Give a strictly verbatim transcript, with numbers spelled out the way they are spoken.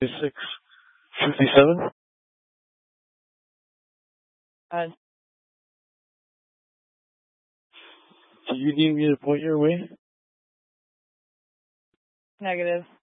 six fifty-seven. Uh, Do you need me to point your way? negative.